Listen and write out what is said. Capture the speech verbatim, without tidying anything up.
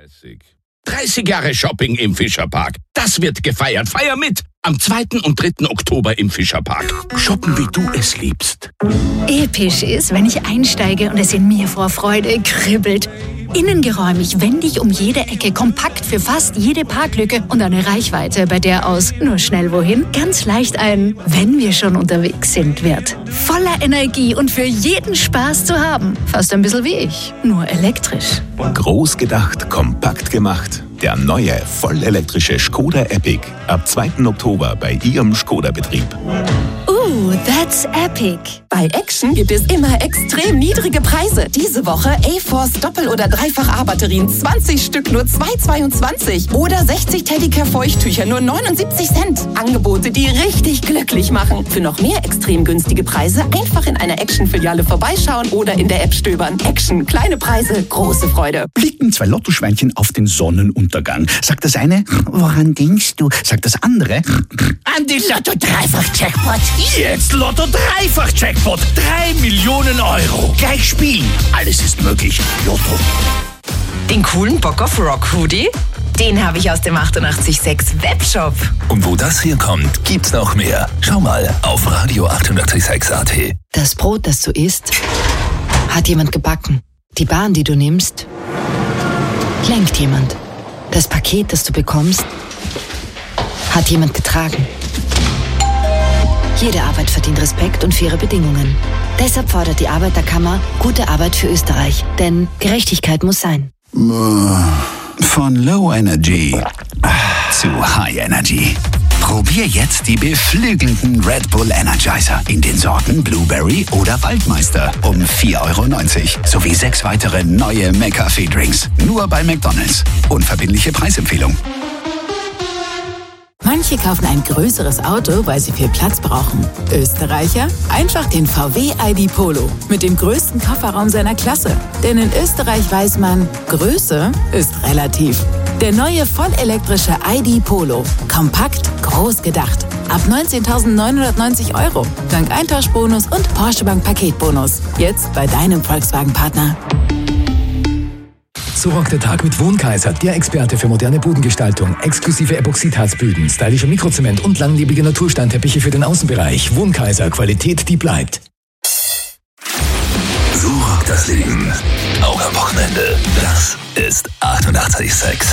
Classic. dreißig Jahre Shopping im Fischerpark. Das wird gefeiert. Feier mit! Am zweiten und dritten Oktober im Fischerpark. Shoppen, wie du es liebst. Episch ist, wenn ich einsteige und es in mir vor Freude kribbelt. Innengeräumig, wendig um jede Ecke, kompakt für fast jede Parklücke und eine Reichweite, bei der aus nur schnell wohin ganz leicht ein "Wenn wir schon unterwegs sind" wird. Voller Energie und für jeden Spaß zu haben. Fast ein bisschen wie ich, nur elektrisch. Groß gedacht, kompakt gemacht. Der neue, vollelektrische Skoda Epic. Ab zweiten Oktober bei Ihrem Skoda-Betrieb. Ooh, that's epic. Bei Action gibt es immer extrem niedrige Preise. Diese Woche A-Force Doppel- oder Dreifach-A-Batterien. zwanzig Stück nur zwei Komma zweiundzwanzig. Oder sechzig Teddicare-Feuchttücher nur neunundsiebzig Cent. Angebote, die richtig glücklich machen. Für noch mehr extrem günstige Preise einfach in einer Action-Filiale vorbeischauen oder in der App stöbern. Action, kleine Preise, große Freude. Blicken zwei Lottoschweinchen auf den Sonnenuntergang. Sagt das eine, woran denkst du? Sagt das andere, an die Lotto-Dreifach-Jackpot. Jetzt Lotto-Dreifach-Jackpot. Drei Millionen Euro. Gleich spielen. Alles ist möglich. Lotto. Den coolen Bock auf Rock Hoodie? Den habe ich aus dem achtundachtzig Komma sechs Webshop. Und wo das hier kommt, gibt's noch mehr. Schau mal auf Radio achtundachtzig Komma sechs A T. Das Brot, das du isst, hat jemand gebacken. Die Bahn, die du nimmst, lenkt jemand. Das Paket, das du bekommst, hat jemand getragen. Jede Arbeit verdient Respekt und faire Bedingungen. Deshalb fordert die Arbeiterkammer gute Arbeit für Österreich. Denn Gerechtigkeit muss sein. von Low Energy zu High Energy. Probier jetzt die beflügelnden Red Bull Energizer in den Sorten Blueberry oder Waldmeister um vier Euro neunzig sowie sechs weitere neue McCafé-Drinks. Nur bei McDonald's. Unverbindliche Preisempfehlung. Manche kaufen ein größeres Auto, weil sie viel Platz brauchen. Österreicher? Einfach den V W I D Polo mit dem größten Kofferraum seiner Klasse. Denn in Österreich weiß man, Größe ist relativ. Der neue vollelektrische I D Polo. Kompakt, groß gedacht. Ab neunzehntausendneunhundertneunzig Euro. Dank Eintauschbonus und Porsche Bank Paketbonus. Jetzt bei deinem Volkswagen-Partner. So rockt der Tag mit Wohnkaiser, der Experte für moderne Bodengestaltung, exklusive Epoxidharzböden, stylischer Mikrozement und langlebige Natursteinteppiche für den Außenbereich. Wohnkaiser, Qualität, die bleibt. So rockt das Leben. Auch am Wochenende. Das ist achtundachtzig Komma sechs.